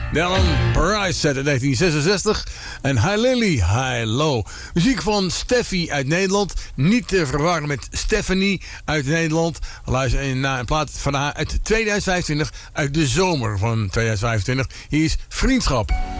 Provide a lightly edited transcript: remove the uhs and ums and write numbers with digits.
Dylan Price uit 1966 en Hi Lily, Hi Low. Muziek van Steffi uit Nederland. Niet te verwarren met Stephanie uit Nederland. Luister naar een plaat van haar uit 2025, uit de zomer van 2025. Hier is Vriendschap.